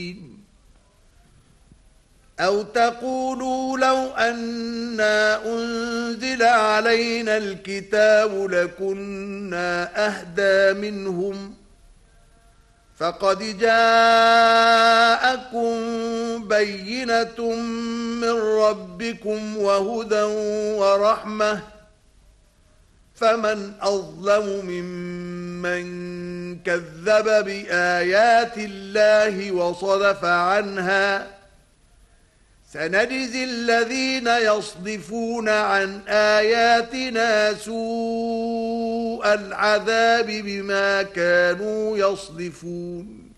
أو تقولوا لو أنا أنزل علينا الكتاب لكنا أهدى منهم فقد جاءكم بينة من ربكم وهدى ورحمة فمن أظلم ممن كذب بآيات الله وصدف عنها سنجزي الذين يصدفون عن آياتنا سوء العذاب بما كانوا يصدفون